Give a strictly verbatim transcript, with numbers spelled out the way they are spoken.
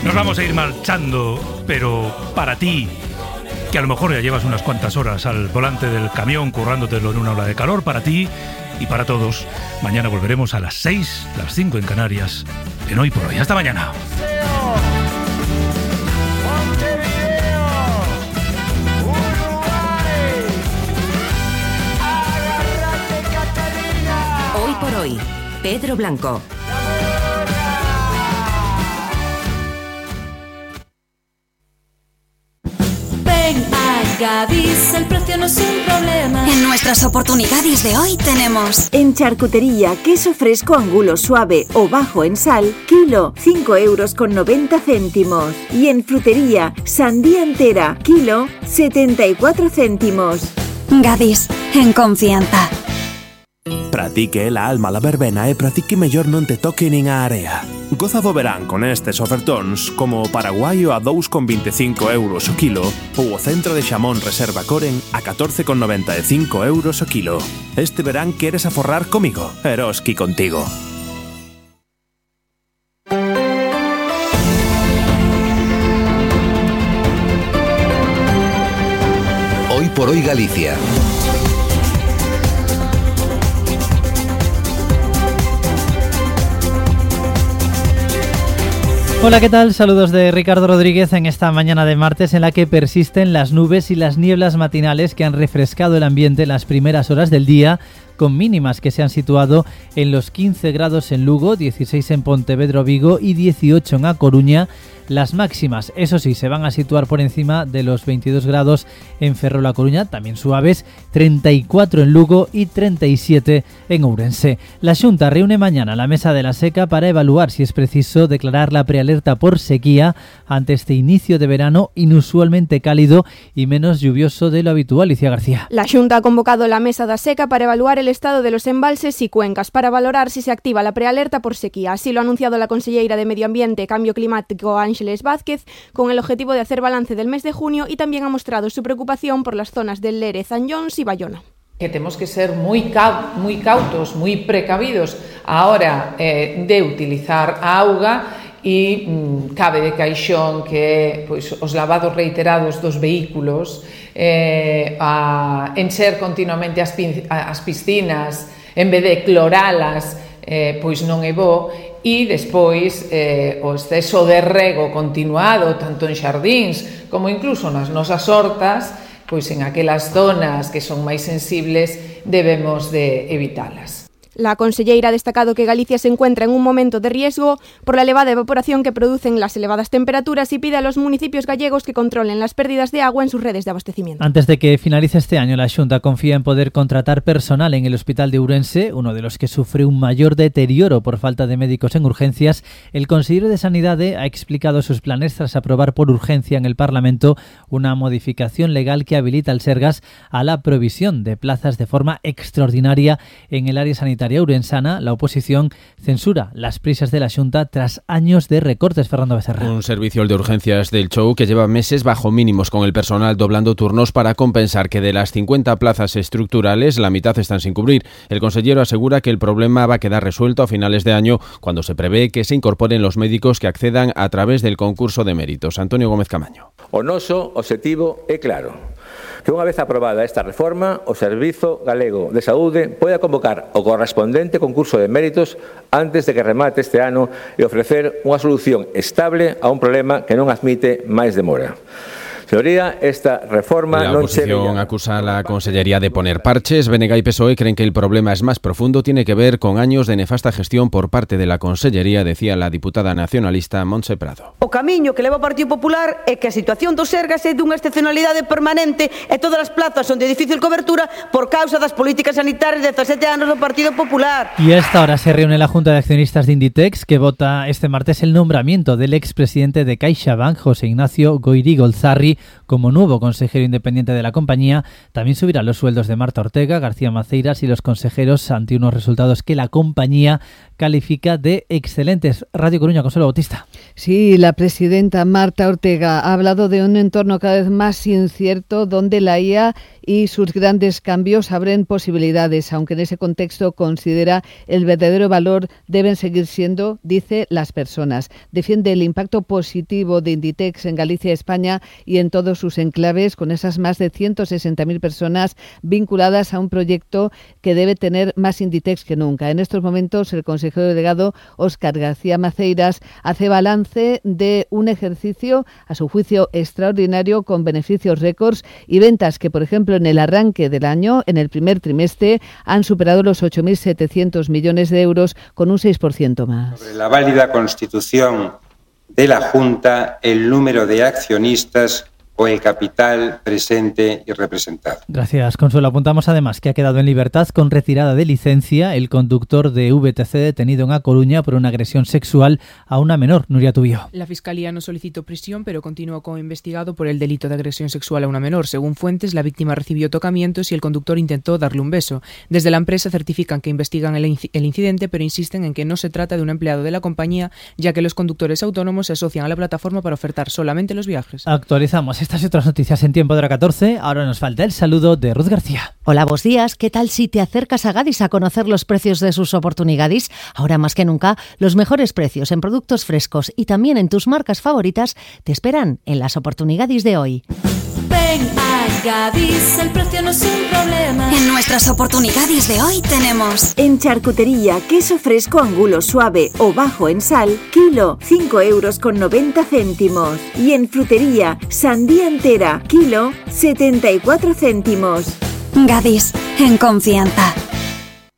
Nos vamos a ir marchando, pero para ti, que a lo mejor ya llevas unas cuantas horas al volante del camión currándotelo en una ola de calor, para ti y para todos, mañana volveremos a las seis, las cinco en Canarias, en Hoy por Hoy. Hasta mañana. Hoy por Hoy, Pedro Blanco. Gadis, el precio no es un problema. En nuestras oportunidades de hoy tenemos: en charcutería, queso fresco angulo suave o bajo en sal, kilo, cinco euros con noventa céntimos. Y en frutería, sandía entera, kilo, setenta y cuatro céntimos. Gadis, en confianza. Pratique la alma la verbena e pratique mellor non te toque nin a area. Goza do verán con estes ofertóns como o paraguaio a dous con veinticinco euros o kilo ou o centro de xamón reserva Coren a catorce con noventa e cinco euros o kilo. Este verán queres aforrar comigo, Eroski contigo. Hoy por Hoy Galicia. Hola, ¿qué tal? Saludos de Ricardo Rodríguez en esta mañana de martes en la que persisten las nubes y las nieblas matinales que han refrescado el ambiente en las primeras horas del día, con mínimas que se han situado en los quince grados en Lugo, dieciséis en Pontevedra, Vigo y dieciocho en A Coruña. Las máximas, eso sí, se van a situar por encima de los veintidós grados en Ferrol, A Coruña, también suaves, treinta y cuatro en Lugo y treinta y siete en Ourense. La Xunta reúne mañana la Mesa de la Seca para evaluar si es preciso declarar la prealerta por sequía ante este inicio de verano inusualmente cálido y menos lluvioso de lo habitual. Alicia García. La Xunta ha convocado la Mesa da Seca para evaluar el estado de los embalses y cuencas para valorar si se activa la prealerta por sequía. Así lo ha anunciado la conselleira de Medio Ambiente e Cambio Climático, Ángeles Vázquez, con el objetivo de hacer balance del mes de junio, y también ha mostrado su preocupación por las zonas del Lérez, Zanyons y Bayona. Que tenemos que ser muy, cau- muy cautos, muy precavidos a hora eh, de utilizar a auga e mm, cabe de caixón que pois, os lavados reiterados dos vehículos, eh, a encher continuamente as, pin- as piscinas en vez de cloralas, eh, pois non é bo. E despois eh, o exceso de rego continuado tanto en xardíns como incluso nas nosas hortas, pois en aquelas zonas que son máis sensibles debemos de evitalas. La conselleira ha destacado que Galicia se encuentra en un momento de riesgo por la elevada evaporación que producen las elevadas temperaturas y pide a los municipios gallegos que controlen las pérdidas de agua en sus redes de abastecimiento. Antes de que finalice este año, la Xunta confía en poder contratar personal en el Hospital de Ourense, uno de los que sufre un mayor deterioro por falta de médicos en urgencias. El consejero de Sanidade ha explicado sus planes tras aprobar por urgencia en el Parlamento una modificación legal que habilita al Sergas a la provisión de plazas de forma extraordinaria en el área sanitaria ourensana. La oposición censura las prisas de la Xunta tras años de recortes. Fernando Becerra. Un servicio de urgencias del Chou que lleva meses bajo mínimos, con el personal doblando turnos para compensar que de las cincuenta plazas estructurales la mitad están sin cubrir. El consejero asegura que el problema va a quedar resuelto a finales de año, cuando se prevé que se incorporen los médicos que accedan a través del concurso de méritos. Antonio Gómez Camaño. O noso obxectivo é claro, que unha vez aprobada esta reforma, o Servizo Galego de Saúde poida convocar o correspondente concurso de méritos antes de que remate este ano e ofrecer unha solución estable a un problema que non admite máis demora. Señoría, esta reforma la non oposición acusa a la Consellería de poner parches. B N G y P S O E creen que el problema es más profundo, tiene que ver con años de nefasta gestión por parte de la Consellería, decía la diputada nacionalista Montse Prado. O camiño que leva o Partido Popular é que a situación do Sergas é dunha excepcionalidade permanente e todas as plazas son de difícil cobertura por causa das políticas sanitarias de dezasete anos do Partido Popular. Y a esta hora se reúne la Junta de Accionistas de Inditex, que vota este martes el nombramiento del expresidente de CaixaBank, José Ignacio Goirí Golzarri, como nuevo consejero independiente de la compañía. También subirá los sueldos de Marta Ortega, García Maceiras y los consejeros ante unos resultados que la compañía califica de excelentes. Radio Coruña, Consuelo Bautista. Sí, la presidenta Marta Ortega ha hablado de un entorno cada vez más incierto donde la I A y sus grandes cambios abren posibilidades, aunque en ese contexto considera el verdadero valor deben seguir siendo, dice, las personas. Defiende el impacto positivo de Inditex en Galicia, España y en todos sus enclaves, con esas más de ciento sesenta mil personas vinculadas a un proyecto que debe tener más Inditex que nunca. En estos momentos, el consejero delegado Óscar García Maceiras hace balance de un ejercicio, a su juicio, extraordinario, con beneficios récords y ventas que, por ejemplo, en el arranque del año, en el primer trimestre, han superado los ocho mil setecientos millones de euros, con un seis por ciento más. Sobre la válida constitución de la Junta, el número de accionistas o el capital presente y representado. Gracias, Consuelo. Apuntamos además que ha quedado en libertad con retirada de licencia el conductor de V T C detenido en A Coruña por una agresión sexual a una menor. Nuria Tubío. La Fiscalía no solicitó prisión, pero continúa como investigado por el delito de agresión sexual a una menor. Según fuentes, la víctima recibió tocamientos y el conductor intentó darle un beso. Desde la empresa certifican que investigan el, inc- el incidente, pero insisten en que no se trata de un empleado de la compañía, ya que los conductores autónomos se asocian a la plataforma para ofertar solamente los viajes. Actualizamos estas y otras noticias en tiempo de la catorce. Ahora nos falta el saludo de Ruth García. Hola, buenos días. ¿Qué tal si te acercas a Gadis a conocer los precios de sus oportunidades? Ahora más que nunca, los mejores precios en productos frescos y también en tus marcas favoritas te esperan en las oportunidades de hoy. Ven a Gadis, el precio no es un problema. En nuestras oportunidades de hoy tenemos en charcutería queso fresco angulo suave o bajo en sal, kilo cinco euros con noventa céntimos. Y en frutería sandía entera, kilo setenta y cuatro céntimos. Gadis, en confianza.